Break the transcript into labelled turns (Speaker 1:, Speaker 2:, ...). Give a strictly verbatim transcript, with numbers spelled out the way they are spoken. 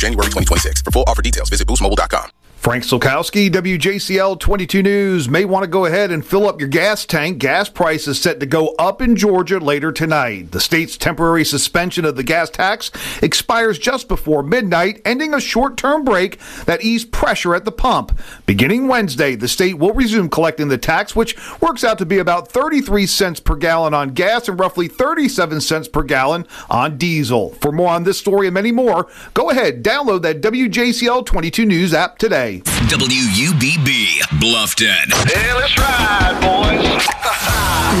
Speaker 1: January twenty twenty-six. For full offer details, visit boost mobile dot com.
Speaker 2: Frank Solkowski, W J C L twenty-two News. May want to go ahead and fill up your gas tank. Gas prices set to go up in Georgia later tonight. The state's temporary suspension of the gas tax expires just before midnight, ending a short-term break that eased pressure at the pump. Beginning Wednesday, the state will resume collecting the tax, which works out to be about thirty-three cents per gallon on gas and roughly thirty-seven cents per gallon on diesel. For more on this story and many more, go ahead, download that W J C L twenty-two News app today.
Speaker 3: W U B B, Bluffton.
Speaker 4: Hey, let's ride, boys.